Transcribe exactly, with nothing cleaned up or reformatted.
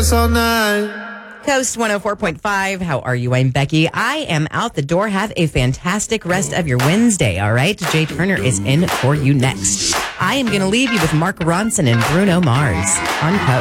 dance all night. Coast one oh four point five. How are you? I'm Becky. I am out the door. Have a fantastic rest of your Wednesday, all right? Jay Turner is in for you next. I am going to leave you with Mark Ronson and Bruno Mars on Coast.